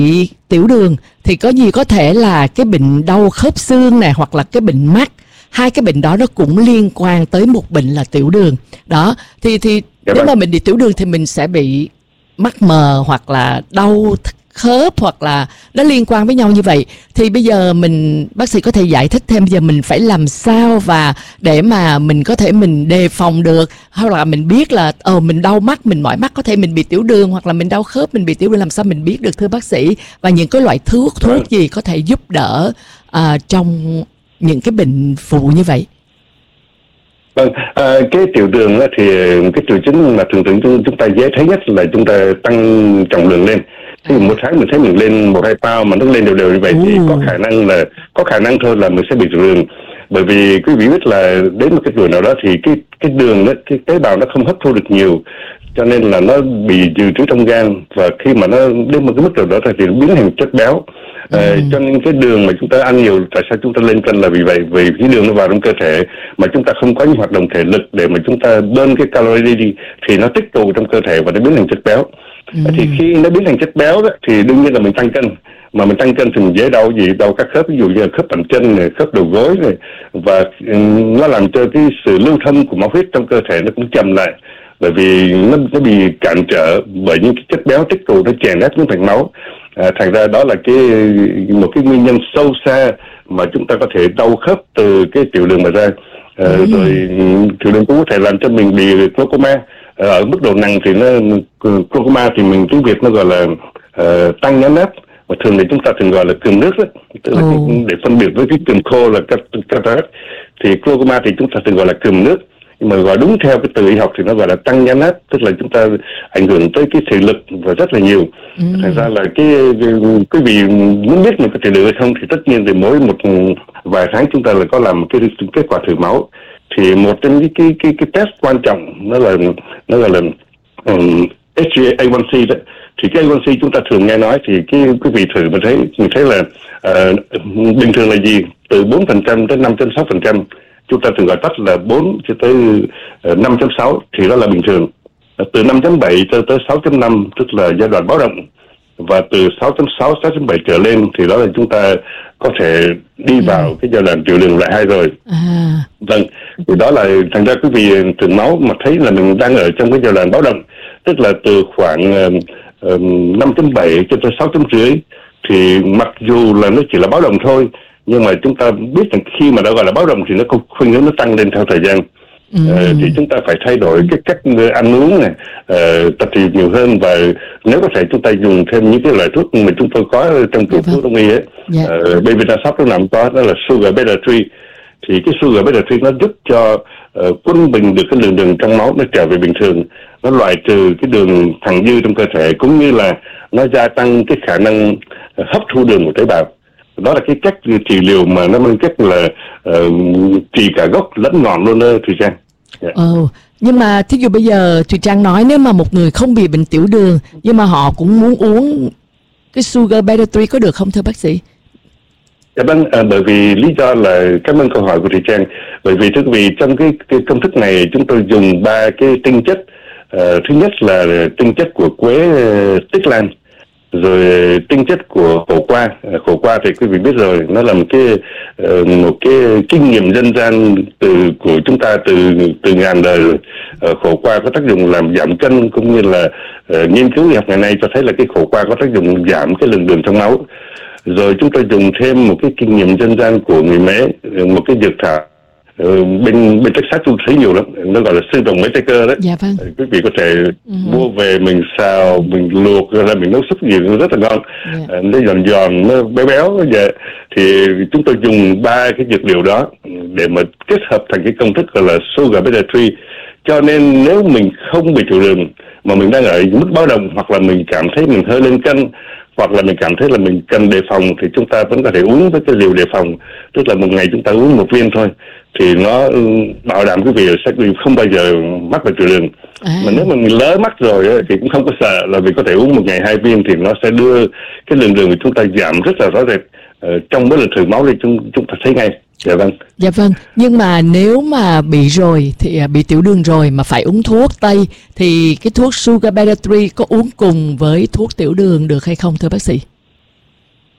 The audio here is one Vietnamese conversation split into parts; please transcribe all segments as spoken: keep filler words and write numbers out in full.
bị tiểu đường thì có gì có thể là cái bệnh đau khớp xương này, hoặc là cái bệnh mắt. Hai cái bệnh đó nó cũng liên quan tới một bệnh là tiểu đường. Đó, thì thì Dạ nếu vâng. mà mình bị tiểu đường thì mình sẽ bị mắt mờ hoặc là đau khớp, hoặc là nó liên quan với nhau như vậy. Thì bây giờ mình, bác sĩ có thể giải thích thêm bây giờ mình phải làm sao và để mà mình có thể mình đề phòng được, hoặc là mình biết là ờ mình đau mắt, mình mỏi mắt có thể mình bị tiểu đường, hoặc là mình đau khớp mình bị tiểu đường, làm sao mình biết được thưa bác sĩ? Và những cái loại thuốc thuốc gì có thể giúp đỡ à, trong những cái bệnh phụ như vậy? Vâng, à, cái tiểu đường á, thì cái triệu chứng mà thường thường chúng, chúng ta dễ thấy nhất là chúng ta tăng trọng lượng lên. Thì một tháng mình thấy mình lên một hai pound mà nó lên đều đều như vậy thì có khả năng là có khả năng thôi là mình sẽ bị tiểu đường. Bởi vì quý vị biết là đến một cái tuổi nào đó thì cái cái đường đó, cái tế bào nó không hấp thu được nhiều, cho nên là nó bị dự trữ trong gan, và khi mà nó đến một cái mức độ đó thì nó biến thành chất béo. Ừ. À, cho nên cái đường mà chúng ta ăn nhiều, tại sao chúng ta lên cân là vì vậy, vì cái đường nó vào trong cơ thể mà chúng ta không có những hoạt động thể lực để mà chúng ta burn cái calorie đi, đi thì nó tích tụ trong cơ thể và nó biến thành chất béo. Ừ. À, thì khi nó biến thành chất béo đó, thì đương nhiên là mình tăng cân, mà mình tăng cân thì mình dễ đau gì, đau các khớp, ví dụ như là khớp bàn chân này, khớp đầu gối này, và um, nó làm cho cái sự lưu thông của máu huyết trong cơ thể nó cũng chậm lại, bởi vì nó, nó bị cản trở bởi những cái chất béo tích tụ, nó chèn ép xuống thành máu. À, thành ra đó là cái một cái nguyên nhân sâu xa mà chúng ta có thể đau khớp từ cái tiểu đường mà ra. À, ừ. Rồi tiểu đường cũng có thể làm cho mình bị glaucoma. À, ở mức độ nặng thì nó glaucoma thì mình tiếng Việt nó gọi là uh, tăng nhãn áp, và thường thì chúng ta thường gọi là cườm nước đó, tức là ừ. để phân biệt với cái cườm khô là cataract, thì glaucoma thì chúng ta thường gọi là cườm nước. Nhưng mà gọi đúng theo cái từ y học thì nó gọi là tăng nhãn áp, tức là chúng ta ảnh hưởng tới cái thị lực và rất là nhiều. Ừ. Thành ra là cái quý vị muốn biết mình có thể được hay không thì tất nhiên thì mỗi một vài tháng chúng ta là có làm cái kết quả thử máu. Thì một trong những cái cái cái test quan trọng nó là nó gọi là um, ét bê a one c đó. Thì cái a one c chúng ta thường nghe nói thì cái quý vị thử mà thấy mình thấy là uh, bình thường là gì, từ bốn phần trăm đến năm phẩy sáu phần trăm. Chúng ta thường gọi tắt là bốn cho tới năm phẩy sáu thì đó là bình thường. Từ năm phẩy bảy cho tới sáu phẩy năm tức là giai đoạn báo động, và từ sáu phẩy sáu, sáu phẩy bảy trở lên thì đó là chúng ta có thể đi vào ừ. cái giai đoạn tiểu đường loại hai rồi. À. Vâng, thì đó là thành ra quý vị thử máu mà thấy là mình đang ở trong cái giai đoạn báo động, tức là từ khoảng uh, năm phẩy bảy cho tới sáu phẩy năm, thì mặc dù là nó chỉ là báo động thôi, nhưng mà chúng ta biết rằng khi mà đã gọi là báo động thì nó không khuynh hướng nó tăng lên theo thời gian. Ừ. Ờ, thì chúng ta phải thay đổi cái cách ăn uống này, uh, tập thể dục nhiều hơn, và nếu có thể chúng ta dùng thêm những cái loại thuốc mà chúng tôi có trong tủ thuốc đông y ấy, yeah. uh, Bevitashop nó nằm có, đó là Sugar Beta ba. Thì cái Sugar Beta ba nó giúp cho uh, quân bình được cái lượng đường trong máu nó trở về bình thường, nó loại trừ cái đường thặng dư trong cơ thể, cũng như là nó gia tăng cái khả năng hấp thu đường của tế bào. Đó là cái cách trị liệu mà nó mang cách là uh, trị cả gốc lẫn ngọn luôn đó Thùy Trang. Yeah. Ừ, nhưng mà thí dụ bây giờ Thùy Trang nói nếu mà một người không bị bệnh tiểu đường nhưng mà họ cũng muốn uống cái Sugar Beta ba có được không thưa bác sĩ? Dạ vâng, à, bởi vì lý do là cảm ơn câu hỏi của Thùy Trang. Bởi vì thưa quý vị, trong cái, cái công thức này chúng tôi dùng ba cái tinh chất. Uh, thứ nhất là tinh chất của quế uh, tích lan, rồi tinh chất của khổ qua. Khổ qua thì quý vị biết rồi, nó là một cái uh, một cái kinh nghiệm dân gian từ của chúng ta từ từ ngàn đời rồi. Uh, khổ qua có tác dụng làm giảm cân, cũng như là uh, nghiên cứu y học ngày nay cho thấy là cái khổ qua có tác dụng giảm cái lượng đường trong máu. Rồi chúng tôi dùng thêm một cái kinh nghiệm dân gian của người Mễ, một cái dược thảo Uh, bên bên Texas tôi thấy nhiều lắm, nó gọi là xương rồng mấy tay cơ đấy. Dạ vâng. Quý vị có thể uh-huh. mua về mình xào, mình luộc rồi là mình nấu súp gì nó rất là ngon. Yeah. Uh, nó giòn giòn, nó béo béo vậy. Thì chúng tôi dùng ba cái dược liệu đó để mà kết hợp thành cái công thức gọi là Sugar Beta ba. Cho nên nếu mình không bị tiểu đường mà mình đang ở mức báo động, hoặc là mình cảm thấy mình hơi lên cân, hoặc là mình cảm thấy là mình cần đề phòng, thì chúng ta vẫn có thể uống với cái liều đề phòng, tức là một ngày chúng ta uống một viên thôi, thì nó bảo đảm quý vị sẽ không bao giờ mắc bệnh tiểu đường. À. Mà nếu mà mình lỡ mắc rồi thì cũng không có sợ, là vì có thể uống một ngày hai viên thì nó sẽ đưa cái lượng đường của chúng ta giảm rất là rõ rệt. Ờ, trong mỗi lần thử máu thì chúng, chúng ta thấy ngay. Dạ vâng. Dạ vâng. Nhưng mà nếu mà bị rồi thì bị tiểu đường rồi mà phải uống thuốc tây, thì cái thuốc Sugar Beta ba có uống cùng với thuốc tiểu đường được hay không thưa bác sĩ?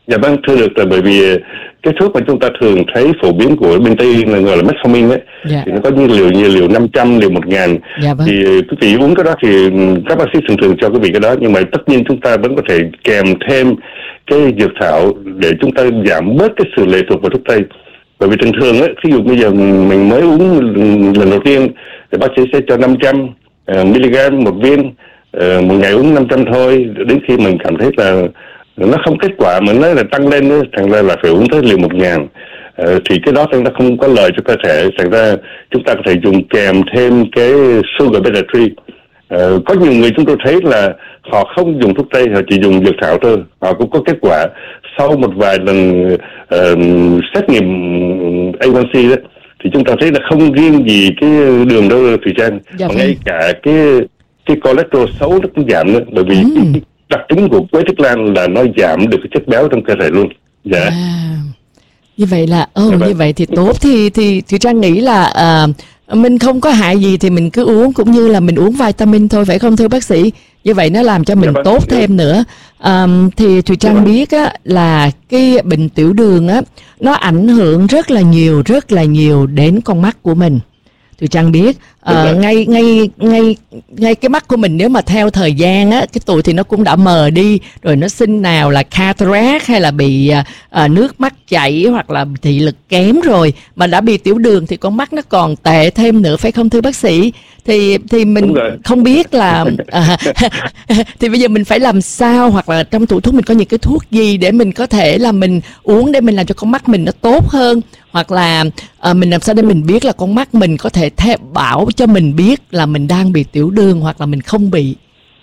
Dạ vâng, thưa được, là bởi vì cái thuốc mà chúng ta thường thấy phổ biến của bên Tây là gọi là metformin ấy, Dạ. thì nó có những liều như liều năm trăm, liều một ngàn. Dạ vâng. Thì quý vị uống cái đó thì các bác sĩ thường thường cho quý vị cái đó, nhưng mà tất nhiên chúng ta vẫn có thể kèm thêm cái dược thảo để chúng ta giảm bớt cái sự lệ thuộc vào thuốc Tây. Bởi vì thường thường ấy, ví dụ bây giờ mình mới uống lần đầu tiên thì bác sĩ sẽ cho năm trăm uh, mg một viên, uh, một ngày uống năm trăm thôi, đến khi mình cảm thấy là nó không kết quả mà nó là tăng lên nữa, thành ra là phải uống tới liều một ngàn. Ờ, thì cái đó nó không có lợi cho cơ thể, thành ra chúng ta có thể dùng kèm thêm cái sugar beta tree. Ờ, có nhiều người chúng tôi thấy là họ không dùng thuốc Tây, họ chỉ dùng dược thảo thôi, họ cũng có kết quả sau một vài lần uh, xét nghiệm A one C đó, thì chúng ta thấy là không riêng gì cái đường đâu Thùy Trang, dạ mà vâng. ngay cả cái cái cholesterol xấu nó cũng giảm nữa, bởi vì ừ. cái đặc tính của quế thức lan là nó giảm được cái chất béo trong cơ thể luôn. Dạ. À, như vậy là ồ Dạ vâng. như vậy thì tốt. Thì thì thì Trang nghĩ là à, mình không có hại gì thì mình cứ uống, cũng như là mình uống vitamin thôi, phải không thưa bác sĩ? Như vậy nó làm cho mình Dạ vâng. tốt Dạ. thêm nữa. À, thì Thùy Trang Dạ vâng. biết á, là cái bệnh tiểu đường á, nó ảnh hưởng rất là nhiều, rất là nhiều đến con mắt của mình. Thùy Trang biết à, ngay ngay ngay ngay cái mắt của mình, nếu mà theo thời gian á, cái tuổi thì nó cũng đã mờ đi rồi, nó sinh nào là cataract hay là bị à, à, nước mắt chảy hoặc là thị lực kém rồi, mà đã bị tiểu đường thì con mắt nó còn tệ thêm nữa, phải không thưa bác sĩ? Thì thì mình không biết là à, thì bây giờ mình phải làm sao, hoặc là trong tủ thuốc mình có những cái thuốc gì để mình có thể là mình uống để mình làm cho con mắt mình nó tốt hơn, hoặc là à, mình làm sao để mình biết là con mắt mình có thể theo bảo cho mình biết là mình đang bị tiểu đường hoặc là mình không bị.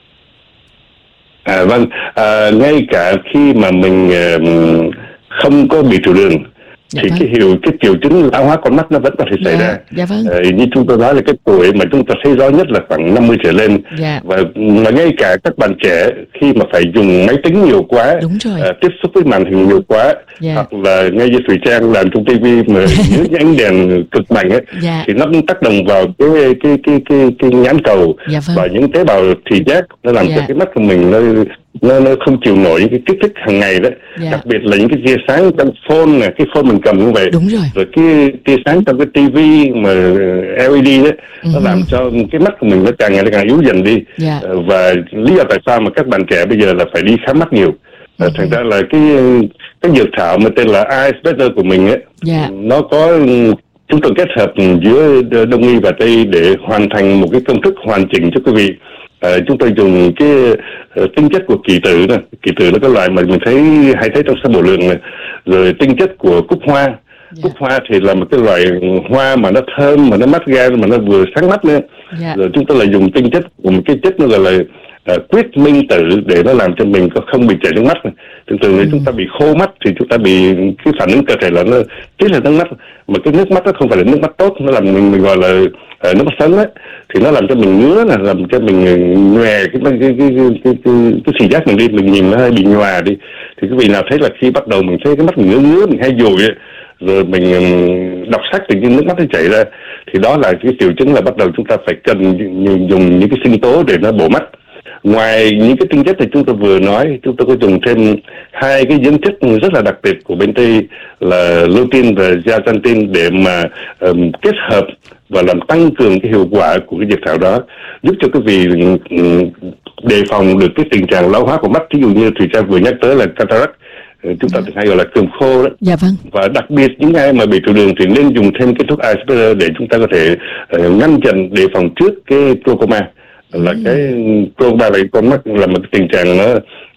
À vâng, à, ngay cả khi mà mình uh, không có bị tiểu đường, dạ thì vâng. cái hiệu cái triệu chứng lão hóa con mắt nó vẫn có thể xảy dạ, ra. Dạ vâng. À, như chúng tôi nói là cái tuổi mà chúng ta thấy rõ nhất là khoảng năm mươi trở lên. Dạ. Và mà ngay cả các bạn trẻ khi mà phải dùng máy tính nhiều quá, đúng rồi. À, tiếp xúc với màn hình nhiều quá, dạ. hoặc là ngay như Thùy Trang làm trong tivi mà dưới những ánh đèn cực mạnh ấy, dạ. thì nó cũng tác động vào cái cái cái cái cái nhãn cầu, dạ vâng. và những tế bào thị giác, nó làm dạ. cho cái mắt của mình nó nó nó không chịu nổi những cái kích thích hàng ngày đó, yeah. đặc biệt là những cái tia sáng trong phone này, cái phone mình cầm như vậy, đúng rồi, rồi cái tia sáng trong cái tivi mà lờ e đê đó, uh-huh. nó làm cho cái mắt của mình nó càng ngày nó càng yếu dần đi, yeah. và lý do tại sao mà các bạn trẻ bây giờ là phải đi khám mắt nhiều, uh-huh. thành ra là cái cái dược thảo mà tên là Eyes Better của mình ấy, yeah. nó có chúng tôi kết hợp giữa Đông y và Tây để hoàn thành một cái công thức hoàn chỉnh cho quý vị. À, chúng tôi dùng cái uh, tinh chất của kỳ tử này, kỳ tử là cái loại mà mình thấy hay thấy trong sơ bộ lượng này, rồi tinh chất của cúc hoa. Yeah. Cúc hoa thì là một cái loại hoa mà nó thơm, mà nó mát gan, mà nó vừa sáng mắt nữa. Yeah. Rồi chúng tôi lại dùng tinh chất của một cái chất nó gọi là uh, quyết minh tử để nó làm cho mình có không bị chảy nước mắt. Thường thường ừ. chúng ta bị khô mắt thì chúng ta bị cái phản ứng cơ thể là nó tiết ra nước mắt, mà cái nước mắt nó không phải là nước mắt tốt, nó làm mình, mình gọi là uh, nước mắt sấn ấy, thì nó làm cho mình ngứa, là làm cho mình nhòe cái cái cái cái cái cái, cái thị giác mình đi, mình nhìn nó hơi bị nhòa đi. Thì quý vị nào thấy là khi bắt đầu mình thấy cái mắt mình ngứa ngứa, mình hay dùi ấy, rồi mình đọc sách thì cái nước mắt nó chảy ra, thì đó là cái triệu chứng là bắt đầu chúng ta phải cần dùng những cái sinh tố để nó bổ mắt. Ngoài những cái tinh chất thì chúng tôi vừa nói, chúng tôi có dùng thêm hai cái dưỡng chất rất là đặc biệt của bên Tây là lutein và zeaxanthin để mà um, kết hợp và làm tăng cường cái hiệu quả của cái dược thảo đó, giúp cho quý vị um, đề phòng được cái tình trạng lão hóa của mắt. Ví dụ như Thùy Trang vừa nhắc tới là cataract, chúng ta hay gọi là cườm khô đó. Dạ vâng. Và đặc biệt những ai mà bị tiểu đường thì nên dùng thêm cái thuốc Eyes Better để chúng ta có thể uh, ngăn chặn, đề phòng trước cái glaucoma. Là ừ. cái glaucoma là con mắt là một cái tình trạng nó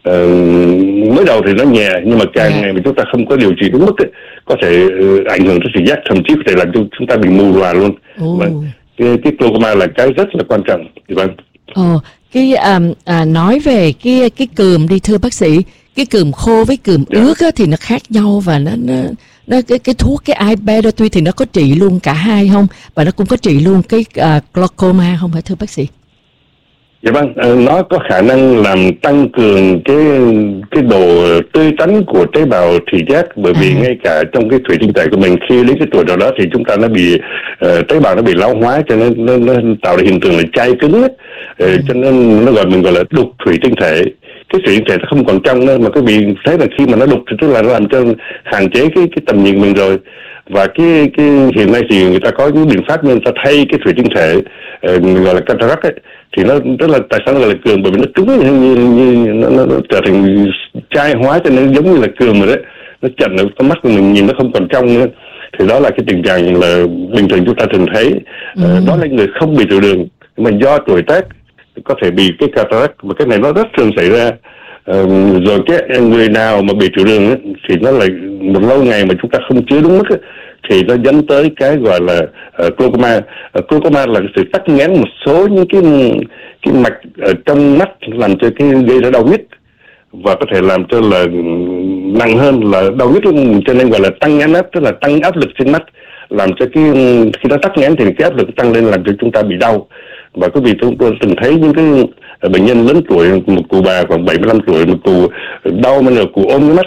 uh, mới đầu thì nó nhẹ, nhưng mà càng yeah. ngày mà chúng ta không có điều trị đúng mức ấy, có thể uh, ảnh hưởng tới thị giác, thậm chí có thể làm cho chúng ta bị mù lòa luôn. Và cái, cái glaucoma là cái rất là quan trọng. Thì vâng. Ồ, cái à, à, nói về cái cái cườm đi thưa bác sĩ, cái cườm khô với cườm yeah. ướt á, thì nó khác nhau, và nó nó nó cái cái thuốc cái Eyes Better tuy thì nó có trị luôn cả hai không, và nó cũng có trị luôn cái uh, glaucoma không phải thưa bác sĩ? Dạ vâng, nó có khả năng làm tăng cường cái cái độ tươi tắn của tế bào thị giác, bởi vì à. ngay cả trong cái thủy tinh thể của mình khi đến cái tuổi nào đó thì chúng ta nó bị uh, tế bào nó bị lão hóa, cho nên nó, nó tạo ra hiện tượng là chai cứng ấy. Uh, cho nên nó gọi mình gọi là đục thủy tinh thể. cái sự thể nó không còn trong nữa, mà quý vị thấy là khi mà nó đục thì tức là nó làm cho hạn chế cái cái tầm nhìn mình rồi. Và cái cái hiện nay thì người ta có những biện pháp, người ta thay cái thủy tinh thể uh, gọi là cataract ấy, thì nó rất là, tại sao nó gọi là cường, bởi vì nó cứng như, như, như nó, nó, nó trở thành chai hóa, cho nên giống như là cường rồi đấy, nó chặn ở con mắt của mình nhìn nó không còn trong nữa. Thì đó là cái tình trạng là bình thường chúng ta thường thấy. ừ. uh, đó là người không bị tiểu đường mà do tuổi tác có thể bị cái cataract, và cái này nó rất thường xảy ra. Uh, rồi cái người nào mà bị tiểu đường ấy, thì nó là một lâu ngày mà chúng ta không chứa đúng mức ấy, thì nó dẫn tới cái gọi là uh, glaucoma. Uh, glaucoma là sự tắc nghẽn một số những cái cái mạch ở trong mắt, làm cho cái gây ra đau nhức, và có thể làm cho là nặng hơn là đau nhức, cho nên gọi là tăng nghẽn áp, tức là tăng áp lực trên mắt, làm cho cái khi nó tắc nghẽn thì cái áp lực tăng lên làm cho chúng ta bị đau. Và quý vị chúng tôi từng thấy những cái bệnh nhân lớn tuổi, một cụ bà khoảng bảy mươi lăm tuổi, một cụ đau mà là cụ ôm cái mắt,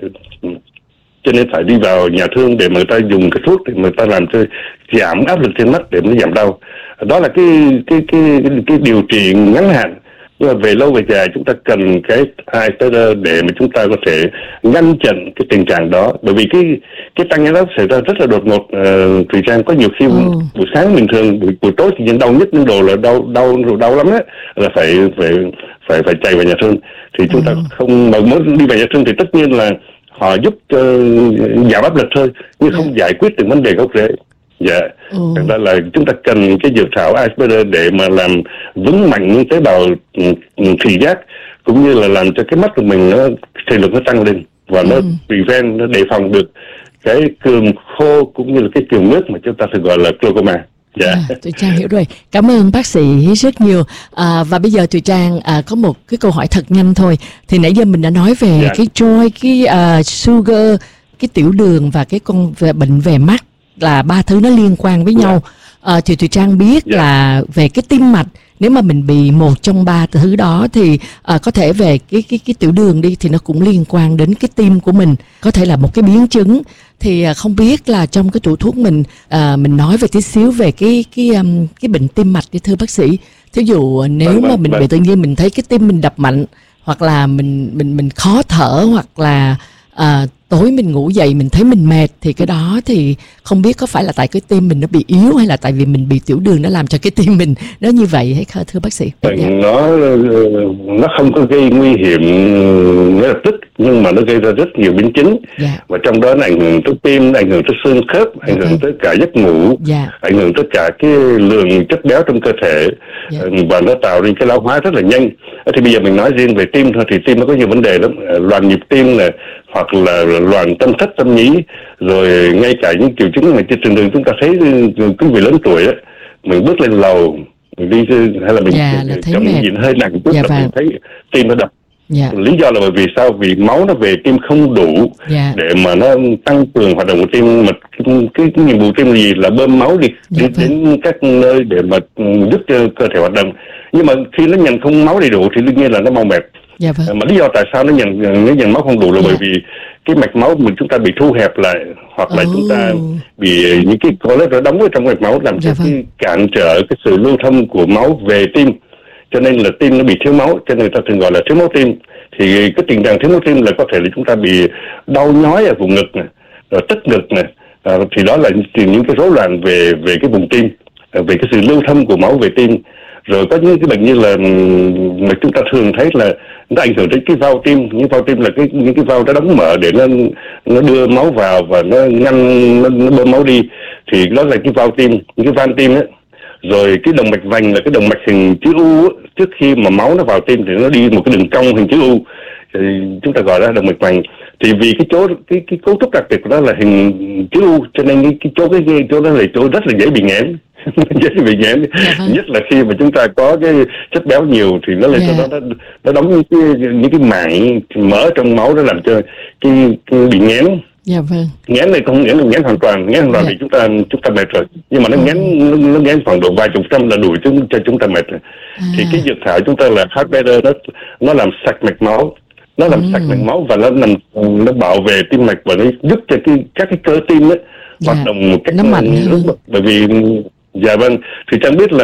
cho nên phải đi vào nhà thương để mà người ta dùng cái thuốc để người ta làm cho giảm áp lực trên mắt để nó giảm đau. Đó là cái cái cái cái, cái điều trị ngắn hạn. Nhưng mà về lâu về dài chúng ta cần cái eye tester để mà chúng ta có thể ngăn chặn cái tình trạng đó, bởi vì cái cái tăng nhãn áp xảy ra rất là đột ngột. uh, Thùy Trang, có nhiều khi ừ. buổi sáng bình thường, buổi, buổi tối thì đau nhức những đồ là đau đau đau lắm á, là phải phải phải phải chạy vào nhà thương. Thì chúng ừ. ta không mà muốn đi vào nhà thương thì tất nhiên là họ giúp cho giảm áp lực thôi, nhưng không yeah. giải quyết được vấn đề gốc rễ. Dạ, ừ. Thành ra là chúng ta cần cái dược thảo Iceberg để mà làm vững mạnh những tế bào thị giác, cũng như là làm cho cái mắt của mình nó thị lực nó tăng lên, và nó ừ. prevent, nó đề phòng được cái cườm khô cũng như là cái cườm nước mà chúng ta thường gọi là glaucoma. Dạ. À, Thùy Trang hiểu rồi. Cảm ơn bác sĩ rất nhiều. À, và bây giờ Thùy Trang à, có một cái câu hỏi thật nhanh thôi. Thì nãy giờ mình đã nói về dạ. cái joy, cái uh, sugar, cái tiểu đường và cái con về bệnh về mắt, là ba thứ nó liên quan với nhau. Yeah. À, thì Thùy Trang biết yeah. là về cái tim mạch, nếu mà mình bị một trong ba thứ đó thì à, có thể về cái cái cái tiểu đường đi thì nó cũng liên quan đến cái tim của mình, có thể là một cái biến chứng. Thì à, không biết là trong cái tủ thuốc mình à, mình nói về tí xíu về cái cái um, cái bệnh tim mạch đi thưa bác sĩ. Thí dụ nếu vâng, mà mình vâng. bị tự nhiên mình thấy cái tim mình đập mạnh, hoặc là mình mình mình khó thở, hoặc là à, tối mình ngủ dậy mình thấy mình mệt, thì cái đó thì không biết có phải là tại cái tim mình nó bị yếu, hay là tại vì mình bị tiểu đường nó làm cho cái tim mình nó như vậy hay không thưa bác sĩ? Nó nó không có gây nguy hiểm ngay lập tức, nhưng mà nó gây ra rất nhiều biến chứng. Yeah. Và trong đó nó ảnh hưởng tới tim, ảnh hưởng tới xương khớp, ảnh hưởng tới cả giấc ngủ, yeah. ảnh hưởng tới cả cái lượng chất béo trong cơ thể, yeah. và nó tạo nên cái lão hóa rất là nhanh. Thì bây giờ mình nói riêng về tim thôi, thì tim nó có nhiều vấn đề lắm, loạn nhịp tim này, hoặc là loạn tâm thất tâm nhĩ, rồi ngay cả những triệu chứng mà trên đường chúng ta thấy quý vị lớn tuổi ấy, mình bước lên lầu, mình đi hay là mình dạ, chậm nhìn hơi nặng chút, dạ, là mình thấy tim nó đập. Dạ. Lý do là bởi vì sao? Vì máu nó về tim không đủ, dạ. để mà nó tăng cường hoạt động của tim. Mà cái, cái, cái nhiệm vụ tim gì là bơm máu đi, dạ, đi đến các nơi để mà giúp cho cơ thể hoạt động. Nhưng mà khi nó nhận không máu đầy đủ thì đương nhiên là nó mau mệt. Dạ, vâng. Mà lý do tại sao nó nhận nó nhận máu không đủ là dạ. bởi vì cái mạch máu mình chúng ta bị thu hẹp lại, hoặc là oh. chúng ta bị những cái cholesterol đóng ở trong mạch máu, làm cho dạ, vâng. cái cản trở cái sự lưu thông của máu về tim, cho nên là tim nó bị thiếu máu, cho nên người ta thường gọi là thiếu máu tim. Thì cái tình trạng thiếu máu tim là có thể là chúng ta bị đau nhói ở vùng ngực này, rồi tức ngực này, à, thì đó là những cái rối loạn về về cái vùng tim, về cái sự lưu thông của máu về tim. Rồi có những cái bệnh như là mà chúng ta thường thấy là nó ảnh hưởng đến cái vào tim. Những vào tim là cái những cái vào nó đóng mở để nó nó đưa máu vào và nó ngăn nó, nó bơm máu đi, thì đó là cái vào tim, những cái van tim ấy. Rồi cái động mạch vành là cái động mạch hình chữ U ấy. Trước khi mà máu nó vào tim thì nó đi một cái đường cong hình chữ U, thì chúng ta gọi là động mạch vành. Thì vì cái chỗ cái cái cấu trúc đặc biệt của nó là hình chữ U, cho nên cái, cái chỗ cái, cái chỗ đó là chỗ rất là dễ bị nghẽn. dễ bị nghẽn, yeah, vâng. nhất là khi mà chúng ta có cái chất béo nhiều thì nó lên yeah. đó nó nó đóng những cái những cái mảng mỡ trong máu, nó làm cho cái, cái bị nghẽn. Dạ vâng. Nghẽn này không nghẽn là nghẽn hoàn toàn, nghẽn hoàn toàn dạ. thì chúng ta chúng ta mệt rồi. Nhưng mà nó ừ. nghẽn nó, nó nghẽn khoảng độ vài chục trăm là đủ chúng cho chúng ta mệt rồi. À. Thì cái dược thảo chúng ta là Heart Better, nó nó làm sạch mạch máu, nó làm ừ. sạch mạch máu và nó làm nó bảo vệ tim mạch, và nó giúp cho cái các cái cơ tim ấy dạ. hoạt động một cách nó mạnh hơn. Bởi vì dạ vâng, thì chẳng biết là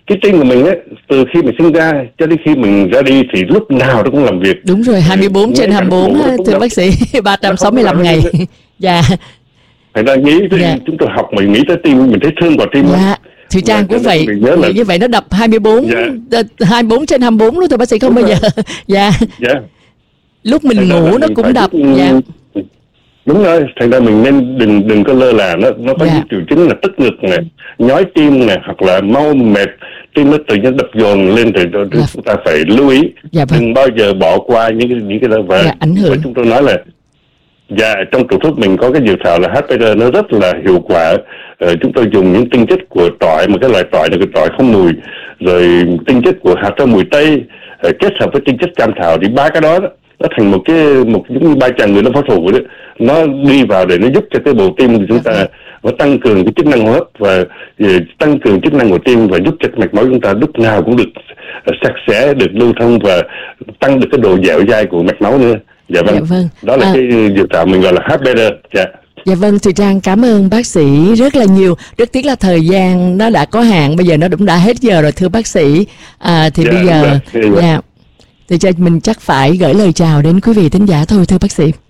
cái tim của mình á, từ khi mình sinh ra cho đến khi mình ra đi thì lúc nào nó cũng làm việc. Đúng rồi, hai mươi bốn trên hai mươi bốn á, thưa bác sĩ, ba trăm sáu mươi lăm ngày. Dạ. Thành ra nghĩ tới, dạ. chúng tôi học mình nghĩ tới tim, mình thấy thương vào tim. Dạ. Thùy Trang cũng vậy, là... như vậy nó đập hai mươi bốn, dạ. hai mươi bốn trên hai mươi bốn luôn, thưa bác sĩ, không đúng bao rồi. giờ. Dạ. Dạ. Lúc mình thành ngủ nó cũng đập. Giúp... Dạ. Đúng rồi, thành ra mình nên đừng đừng có lơ là, nó nó có dạ. những triệu chứng là tức ngực này, nhói tim này, hoặc là mau mệt, tim nó tự nhiên đập dồn lên, thì dạ. chúng ta phải lưu ý, dạ, vâng. đừng bao giờ bỏ qua những cái những cái đó. Và dạ, ảnh hưởng. chúng tôi nói là dạ, trong tủ thuốc mình có cái dược thảo là hát pê rờ, nó rất là hiệu quả. Ờ, chúng tôi dùng những tinh chất của tỏi, một cái loại tỏi là cái tỏi không mùi, rồi tinh chất của hạt rau mùi tây, ờ, kết hợp với tinh chất cam thảo, thì ba cái đó, đó nó thành một cái một giống như ba chàng người nó pháo thủ đấy, nó đi vào để nó giúp cho cái bầu tim của chúng ta nó tăng cường cái chức năng hô hấp và tăng cường chức năng của tim, và giúp cho mạch máu chúng ta lúc nào cũng được sạch sẽ, được lưu thông và tăng được cái độ dẻo dai của mạch máu nữa. Dạ vâng, dạ vâng. Đó là à... cái dược thảo mình gọi là hát pê rờ. Dạ. Dạ vâng, Thùy Trang cảm ơn bác sĩ rất là nhiều. Rất tiếc là thời gian nó đã có hạn, bây giờ nó cũng đã hết giờ rồi thưa bác sĩ. À, thì dạ, bây giờ dạ, dạ, thì cho mình chắc phải gửi lời chào đến quý vị thính giả thôi thưa bác sĩ.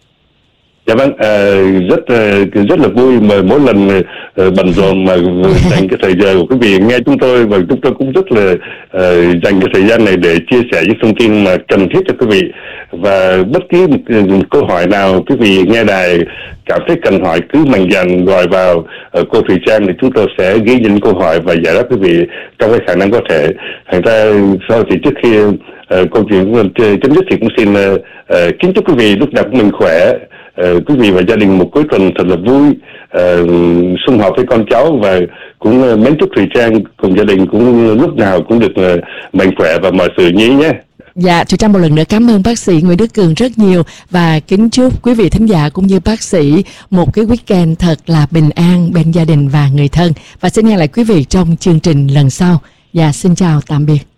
Dạ vâng, à, rất rất là vui mà mỗi lần uh, bận rộn mà dành cái thời giờ của quý vị nghe chúng tôi, và chúng tôi cũng rất là uh, dành cái thời gian này để chia sẻ những thông tin mà cần thiết cho quý vị. Và bất kỳ một, một câu hỏi nào quý vị nghe đài cảm thấy cần hỏi, cứ mạnh dạn gọi vào uh, cô Thùy Trang, thì chúng tôi sẽ ghi nhận câu hỏi và giải đáp quý vị trong cái khả năng có thể. Thành ra sau thì trước khi uh, câu chuyện chấm dứt thì cũng xin uh, uh, kính chúc quý vị lúc nào cũng mình khỏe. Uh, quý vị và gia đình một cuối tuần thật là vui, uh, sum họp với con cháu, và cũng uh, mến chúc Thùy Trang cùng gia đình cũng lúc nào cũng được uh, mạnh khỏe và mọi sự nhí nhé. Dạ, Thùy Trang một lần nữa cảm ơn bác sĩ Nguyễn Đức Cường rất nhiều, và kính chúc quý vị thính giả cũng như bác sĩ một cái weekend thật là bình an bên gia đình và người thân. Và xin hẹn lại quý vị trong chương trình lần sau. Dạ, xin chào tạm biệt.